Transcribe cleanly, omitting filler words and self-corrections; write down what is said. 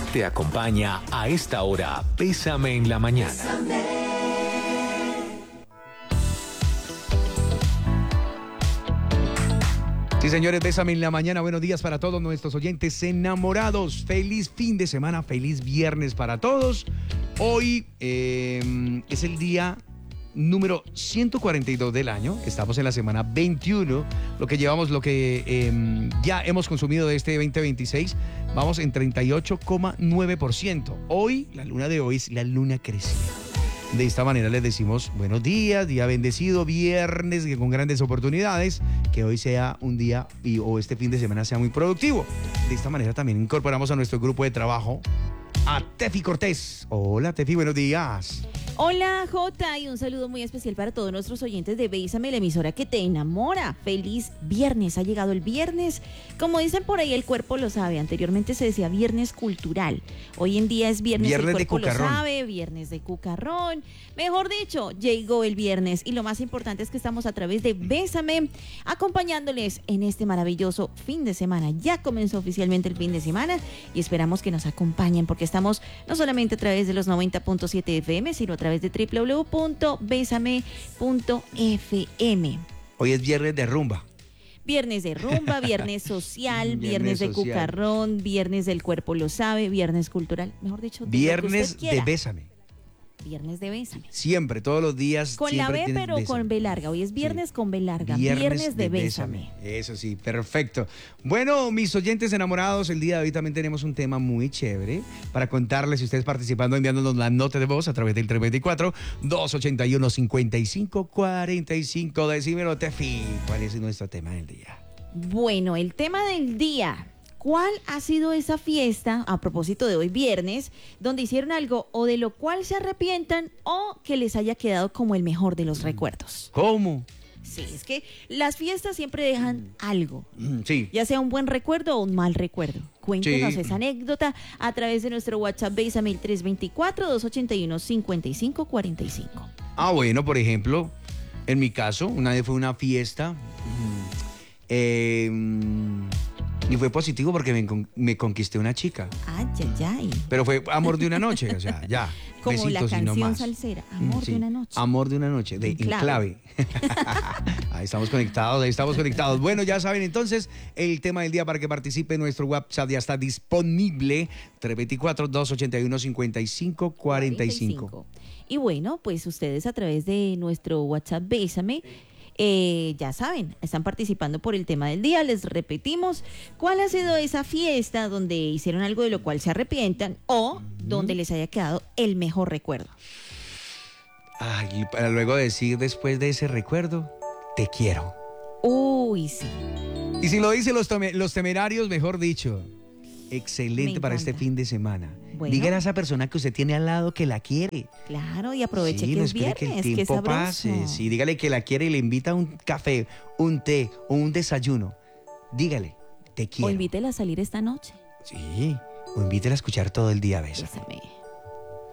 Te acompaña a esta hora Bésame en la Mañana. Sí, señores, Bésame en la Mañana. Buenos días para todos nuestros oyentes enamorados. Feliz fin de semana, feliz viernes para todos. Hoy es el día número 142 del año. Estamos en la semana 21. Lo que llevamos, ya hemos consumido de este 2026, vamos en 38,9%. Hoy, la luna de hoy es la luna crecida. De esta manera les decimos buenos días, día bendecido, viernes con grandes oportunidades, que hoy sea un día o este fin de semana sea muy productivo. De esta manera también incorporamos a nuestro grupo de trabajo a Tefi Cortés. Hola Tefi, buenos días. Hola Jota, y un saludo muy especial para todos nuestros oyentes de Bésame, la emisora que te enamora. Feliz viernes, ha llegado el viernes. Como dicen por ahí, el cuerpo lo sabe. Anteriormente se decía viernes cultural. Hoy en día es viernes el cuerpo lo sabe, viernes de cucarrón. Mejor dicho, llegó el viernes y lo más importante es que estamos a través de Bésame, acompañándoles en este maravilloso fin de semana. Ya comenzó oficialmente el fin de semana y esperamos que nos acompañen porque estamos no solamente a través de los 90.7 FM, sino a través de www.besame.fm. Hoy es viernes de rumba. Viernes de rumba, viernes social, viernes de cucarrón, viernes del cuerpo lo sabe, viernes cultural, mejor dicho, viernes de Bésame. Viernes de Bésame. Siempre, todos los días. Con la B, pero bésame. Con B larga. Hoy es viernes con B larga. Viernes de Bésame. Eso sí, perfecto. Bueno, mis oyentes enamorados, el día de hoy también tenemos un tema muy chévere para contarles. Si ustedes participando, enviándonos la nota de voz a través del 324-281-5545. Decímelo, Tefi, ¿cuál es nuestro tema del día? Bueno, el tema del día. ¿Cuál ha sido esa fiesta, a propósito de hoy viernes, donde hicieron algo o de lo cual se arrepientan o que les haya quedado como el mejor de los recuerdos? ¿Cómo? Sí, es que las fiestas siempre dejan algo, sí, ya sea un buen recuerdo o un mal recuerdo. Cuéntenos esa anécdota a través de nuestro WhatsApp Bésame 324-281-5545. Ah, bueno, por ejemplo, en mi caso, una vez fue una fiesta y fue positivo porque me conquisté una chica. Ay, ay, ay. Pero fue amor de una noche, o sea, ya. Como besitos, la canción y no más. salsera, amor de una noche. Amor de una noche, de Enclave. Ahí estamos conectados. Bueno, ya saben, entonces, el tema del día para que participe, nuestro WhatsApp ya está disponible, 324-281-5545. Y bueno, pues ustedes a través de nuestro WhatsApp Bésame, ya saben, están participando por el tema del día. Les repetimos, ¿cuál ha sido esa fiesta donde hicieron algo de lo cual se arrepientan o donde les haya quedado el mejor recuerdo? Ay, para luego decir después de ese recuerdo, te quiero. Uy, sí. Y si lo dicen los temerarios, mejor dicho, excelente para este fin de semana. Bueno. Dígale a esa persona que usted tiene al lado que la quiere. Claro, y aproveche que es viernes, que el tiempo pase. Sí, dígale que la quiere y le invita a un café, un té o un desayuno. Dígale, te quiero. O invítela a salir esta noche. Sí, o invítela a escuchar todo el día Bésame.